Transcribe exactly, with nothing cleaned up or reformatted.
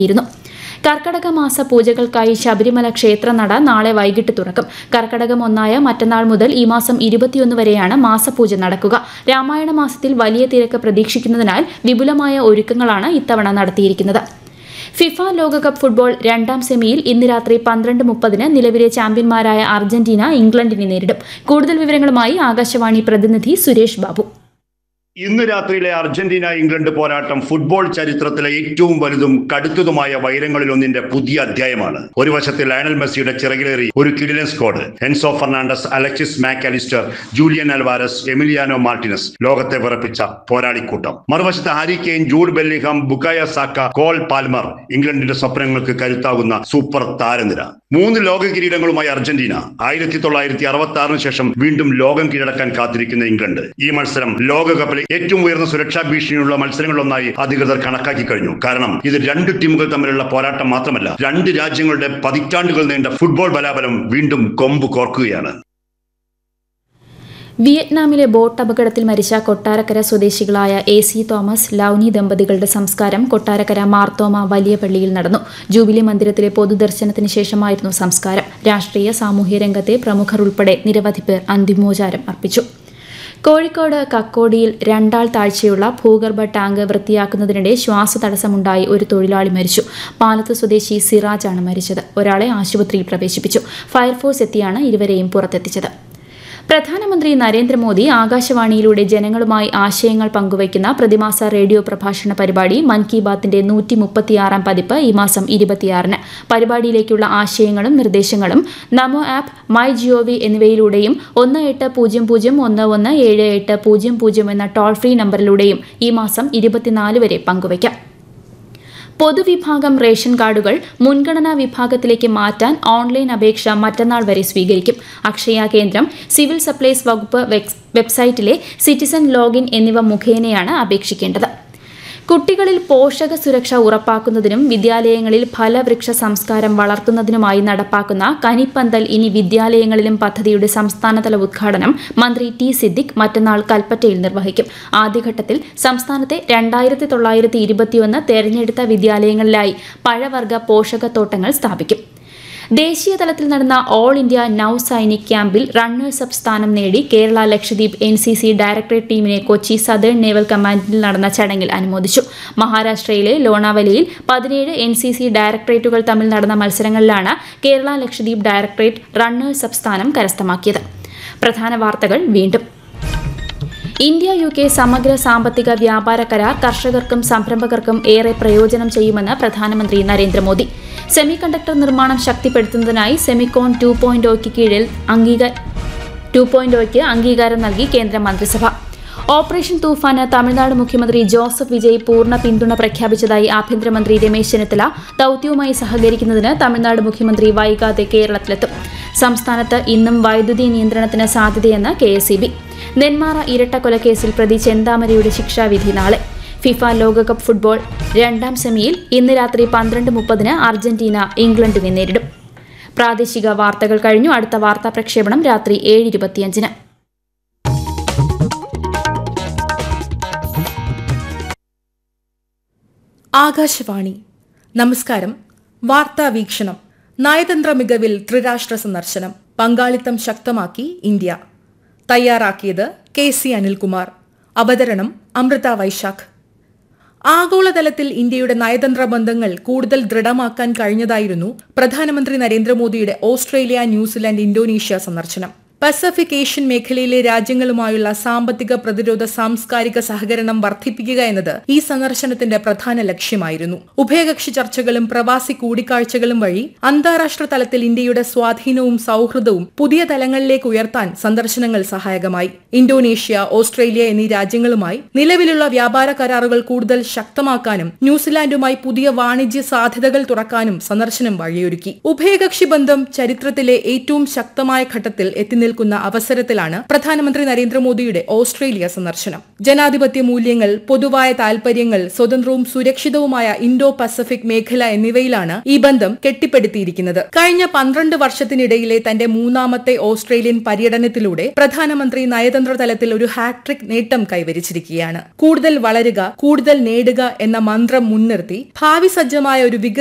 യിരുന്നു. കർക്കടക മാസ പൂജകൾക്കായി ശബരിമല ക്ഷേത്രനട നാളെ വൈകിട്ട് തുറക്കും. കർക്കടകം ഒന്നായ മറ്റന്നാൾ മുതൽ ഈ മാസം ഇരുപത്തിയൊന്ന് വരെയാണ് മാസപൂജ നടക്കുക. രാമായണ മാസത്തിൽ വലിയ തിരക്ക് പ്രതീക്ഷിക്കുന്നതിനാൽ വിപുലമായ ഒരുക്കങ്ങളാണ് ഇത്തവണ നടത്തിയിരിക്കുന്നത്. ഫിഫ ലോകകപ്പ് ഫുട്ബോൾ രണ്ടാം സെമിയിൽ ഇന്ന് രാത്രി പന്ത്രണ്ട് മുപ്പതിന് നിലവിലെ ചാമ്പ്യന്മാരായ അർജന്റീന ഇംഗ്ലണ്ടിനെ നേരിടും. കൂടുതൽ വിവരങ്ങളുമായി ആകാശവാണി പ്രതിനിധി സുരേഷ് ബാബു. ഇന്ന് രാത്രിയിലെ അർജന്റീന ഇംഗ്ലണ്ട് പോരാട്ടം ഫുട്ബോൾ ചരിത്രത്തിലെ ഏറ്റവും വലുതും കടുത്തതുമായ വൈരങ്ങളിലൊന്നിന്റെ പുതിയ അധ്യായമാണ്. ഒരു വശത്ത് ലയണൽ മെസ്സിയുടെ ചിറകിലേറി ഒരു കിടിലൻ squad, Enzo Fernandez, Alexis Mac Allister, Julian Alvarez, Emiliano Martinez, ലോകത്തെ വിറപ്പിച്ച പോരാളിക്കൂട്ടം. മറുവശത്ത് Harry Kane, Jude Bellingham, ബുക്കായ Saka, Cole Palmer, ഇംഗ്ലണ്ടിന്റെ സ്വപ്നങ്ങൾക്ക് കരുത്താകുന്ന സൂപ്പർ താരനിര. മൂന്ന് ലോക കിരീടങ്ങളുമായി അർജന്റീന. ആയിരത്തി തൊള്ളായിരത്തി അറുപത്തി ആറിന് ശേഷം വീണ്ടും ലോകം കീഴടക്കാൻ കാത്തിരിക്കുന്ന ഇംഗ്ലണ്ട്. ഈ മത്സരം ലോകകപ്പിലെ ഏറ്റവും ഉയർന്ന സുരക്ഷാ ഭീഷണിയുള്ള മത്സരങ്ങളൊന്നായി അധികൃതർ കണക്കാക്കി കഴിഞ്ഞു. കാരണം ഇത് രണ്ട് ടീമുകൾ തമ്മിലുള്ള പോരാട്ടം മാത്രമല്ല, രണ്ട് രാജ്യങ്ങളുടെ പതിറ്റാണ്ടുകൾ നീണ്ട ഫുട്ബോൾ ബലാബലം വീണ്ടും കൊമ്പ് കോർക്കുകയാണ്. വിയറ്റ്നാമിലെ ബോട്ട് അപകടത്തിൽ മരിച്ച കൊട്ടാരക്കര സ്വദേശികളായ എ സി തോമസ്, ലൌനി ദമ്പതികളുടെ സംസ്കാരം കൊട്ടാരക്കര മാർത്തോമ വലിയ പള്ളിയിൽ നടന്നു. ജൂബിലി മന്ദിരത്തിലെ പൊതുദർശനത്തിന് ശേഷമായിരുന്നു സംസ്കാരം. രാഷ്ട്രീയ സാമൂഹ്യ രംഗത്തെ പ്രമുഖർ ഉൾപ്പെടെ നിരവധി പേർ അന്തിമോപചാരം അർപ്പിച്ചു. കോഴിക്കോട് കക്കോടിയിൽ രണ്ടാൾ താഴ്ചയുള്ള ഭൂഗർഭ ടാങ്ക് വൃത്തിയാക്കുന്നതിനിടെ ശ്വാസതടസ്സമുണ്ടായി ഒരു തൊഴിലാളി മരിച്ചു. പാലത്ത് സ്വദേശി സിറാജാണ് മരിച്ചത്. ഒരാളെ ആശുപത്രിയിൽ പ്രവേശിപ്പിച്ചു. ഫയർഫോഴ്സ് എത്തിയാണ് ഇരുവരെയും പുറത്തെത്തിച്ചത്. പ്രധാനമന്ത്രി നരേന്ദ്രമോദി ആകാശവാണിയിലൂടെ ജനങ്ങളുമായി ആശയങ്ങൾ പങ്കുവയ്ക്കുന്ന പ്രതിമാസ റേഡിയോ പ്രഭാഷണ പരിപാടി മൻ കി ബാത്തിന്റെ നൂറ്റി മുപ്പത്തിയാറാം പതിപ്പ് ഈ മാസം ഇരുപത്തിയാറിന്. പരിപാടിയിലേക്കുള്ള ആശയങ്ങളും നിർദ്ദേശങ്ങളും നമോ ആപ്പ്, മൈ ജിഒവി എന്നിവയിലൂടെയും ഒന്ന് എട്ട് പൂജ്യം പൂജ്യം ഒന്ന് ഒന്ന് ഏഴ് എട്ട് പൂജ്യം പൂജ്യം എന്ന ടോൾ ഫ്രീ നമ്പറിലൂടെയും ഈ മാസം ഇരുപത്തിനാല് വരെ പങ്കുവയ്ക്കാം. പൊതുവിഭാഗം റേഷൻ കാർഡുകൾ മുൻഗണനാ വിഭാഗത്തിലേക്ക് മാറ്റാൻ ഓൺലൈൻ അപേക്ഷ മറ്റന്നാൾ വരെ സ്വീകരിക്കും. അക്ഷയ കേന്ദ്രം, സിവിൽ സപ്ലൈസ് വകുപ്പ് വെബ്സൈറ്റിലെ സിറ്റിസൺ ലോഗിൻ എന്നിവ മുഖേനയാണ് അപേക്ഷിക്കേണ്ടത്. കുട്ടികളിൽ പോഷക സുരക്ഷ ഉറപ്പാക്കുന്നതിനും വിദ്യാലയങ്ങളിൽ ഫലവൃക്ഷ സംസ്കാരം വളർത്തുന്നതിനുമായി നടപ്പാക്കുന്ന കനിപ്പന്തൽ ഇനി വിദ്യാലയങ്ങളിലും പദ്ധതിയുടെ സംസ്ഥാനതല ഉദ്ഘാടനം മന്ത്രി ടി സിദ്ദിഖ് മറ്റന്നാൾ കൽപ്പറ്റയിൽ നിർവഹിക്കും. ആദ്യഘട്ടത്തിൽ സംസ്ഥാനത്തെ രണ്ടായിരത്തി തൊള്ളായിരത്തി ഇരുപത്തിയൊന്ന് തെരഞ്ഞെടുത്ത വിദ്യാലയങ്ങളിലായി പഴവർഗ പോഷകത്തോട്ടങ്ങൾ സ്ഥാപിക്കും. ദേശീയ തലത്തിൽ നടന്ന ഓൾ ഇന്ത്യ നൌ സൈനിക് ക്യാമ്പിൽ റണ്ണേഴ്സ് അപ്പ് സ്ഥാനം നേടി Kerala Lakshadweep N C C directorate ടീമിനെ കൊച്ചി സദേൺ നേവൽ കമാൻഡിൽ നടന്ന ചടങ്ങിൽ അനുമോദിച്ചു. മഹാരാഷ്ട്രയിലെ ലോണാവലിയിൽ പതിനേഴ് എൻ സി സി ഡയറക്ടറേറ്റുകൾ തമ്മിൽ നടന്ന മത്സരങ്ങളിലാണ് Kerala Lakshadweep directorate runners up സ്ഥാനം കരസ്ഥമാക്കിയത്. പ്രധാന വാർത്തകൾ വീണ്ടും. ഇന്ത്യ യു കെ സമഗ്ര സാമ്പത്തിക വ്യാപാര കരാർ കർഷകർക്കും സംരംഭകർക്കും ഏറെ പ്രയോജനം ചെയ്യുമെന്ന് പ്രധാനമന്ത്രി നരേന്ദ്രമോദി. സെമി കണ്ടക്ടർ നിർമ്മാണം ശക്തിപ്പെടുത്തുന്നതിനായി സെമിക്കോൺ ടു പോയിന്റ് ഒക്ക് കീഴിൽ അംഗീകാര ടു പോയിന്റ് ഒക്ക് അംഗീകാരം നൽകി കേന്ദ്ര മന്ത്രിസഭ. ഓപ്പറേഷൻ തൂഫാന് തമിഴ്നാട് മുഖ്യമന്ത്രി ജോസഫ് വിജയ് പൂർണ്ണ പിന്തുണ പ്രഖ്യാപിച്ചതായി ആഭ്യന്തരമന്ത്രി രമേശ് ചെന്നിത്തല. ദൌത്യവുമായി സഹകരിക്കുന്നതിന് തമിഴ്നാട് മുഖ്യമന്ത്രി വൈകാതെ കേരളത്തിലെത്തും. സംസ്ഥാനത്ത് ഇന്നും വൈദ്യുതി നിയന്ത്രണത്തിന് സാധ്യതയെന്ന് K S E B. Nenmara ഇരട്ടക്കൊലക്കേസിൽ പ്രതി ചെന്താമരയുടെ ശിക്ഷാവിധി നാളെ. ഫിഫ ലോകകപ്പ് ഫുട്ബോൾ രണ്ടാം സെമിയിൽ ഇന്ന് രാത്രി പന്ത്രണ്ട് മുപ്പതിന് അർജന്റീന ഇംഗ്ലണ്ടിനെ നേരിടും. പ്രാദേശിക വാർത്തകൾ കഴിഞ്ഞു. അടുത്ത വാർത്താ പ്രക്ഷേപണം രാത്രി ഏഴ് ഇരുപത്തിയഞ്ചിന്. ആകാശവാണി. നമസ്കാരം. വാർത്താ വീക്ഷണം. നയതന്ത്ര മികവിൽ ത്രിരാഷ്ട്ര സന്ദർശനം, പങ്കാളിത്തം ശക്തമാക്കി ഇന്ത്യ. തയ്യാറാക്കിയത് കെ സി അനിൽകുമാർ. അവതരണം അമൃത വൈശാഖ്. ആഗോളതലത്തിൽ ഇന്ത്യയുടെ നയതന്ത്ര ബന്ധങ്ങൾ കൂടുതൽ ദൃഢമാക്കാൻ കഴിഞ്ഞതായിരുന്നു പ്രധാനമന്ത്രി നരേന്ദ്രമോദിയുടെ ഓസ്ട്രേലിയ, ന്യൂസിലാൻഡ്, ഇന്തോനേഷ്യ സന്ദർശനം. പസഫിക് ഏഷ്യൻ മേഖലയിലെ രാജ്യങ്ങളുമായുള്ള സാമ്പത്തിക, പ്രതിരോധ, സാംസ്കാരിക സഹകരണം വർദ്ധിപ്പിക്കുക എന്നത് ഈ സന്ദർശനത്തിന്റെ പ്രധാന ലക്ഷ്യമായിരുന്നു. ഉഭയകക്ഷി ചർച്ചകളും പ്രവാസി കൂടിക്കാഴ്ചകളും വഴി അന്താരാഷ്ട്ര തലത്തിൽ ഇന്ത്യയുടെ സ്വാധീനവും സൌഹൃദവും പുതിയ തലങ്ങളിലേക്ക് ഉയർത്താൻ സന്ദർശനങ്ങൾ സഹായകമായി. ഇന്തോനേഷ്യ, ഓസ്ട്രേലിയ എന്നീ രാജ്യങ്ങളുമായി നിലവിലുള്ള വ്യാപാര കരാറുകൾ കൂടുതൽ ശക്തമാക്കാനും ന്യൂസിലാൻഡുമായി പുതിയ വാണിജ്യ സാധ്യതകൾ തുറക്കാനും സന്ദർശനം വഴിയൊരുക്കി. ഉഭയകക്ഷി ബന്ധം ചരിത്രത്തിലെ ഏറ്റവും ശക്തമായ ഘട്ടത്തിൽ എത്തി നിൽക്കുന്ന അവസരത്തിലാണ് പ്രധാനമന്ത്രി നരേന്ദ്രമോദിയുടെ ഓസ്ട്രേലിയ സന്ദർശനം. ജനാധിപത്യ മൂല്യങ്ങൾ, പൊതുവായ താൽപര്യങ്ങൾ, സ്വതന്ത്രവും സുരക്ഷിതവുമായ ഇൻഡോ പസഫിക് മേഖല എന്നിവയിലാണ് ഈ ബന്ധം കെട്ടിപ്പടുത്തിയിരിക്കുന്നത്. കഴിഞ്ഞ പന്ത്രണ്ട് വർഷത്തിനിടയിലെ തന്റെ മൂന്നാമത്തെ ഓസ്ട്രേലിയൻ പര്യടനത്തിലൂടെ പ്രധാനമന്ത്രി നയതന്ത്ര തലത്തിൽ ഒരു ഹാട്രിക് നേട്ടം കൈവരിച്ചിരിക്കുകയാണ്. കൂടുതൽ വളരുക, കൂടുതൽ നേടുക എന്ന മന്ത്രം മുൻനിർത്തി ഭാവി സജ്ജമായ ഒരു